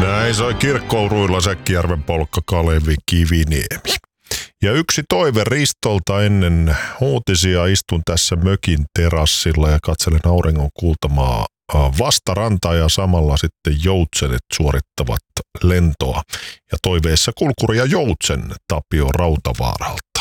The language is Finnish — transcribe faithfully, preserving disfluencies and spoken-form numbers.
Näin soi kirkkouruilla Säkkijärven polkka Kalevi Kiviniemi. Ja yksi toive Ristolta ennen uutisia. Istun tässä mökin terassilla ja katselen auringon kultamaa vastarantaa ja samalla sitten joutsenet suorittavat lentoa. Ja toiveessa kulkuri ja joutsen Tapio Rautavaaralta.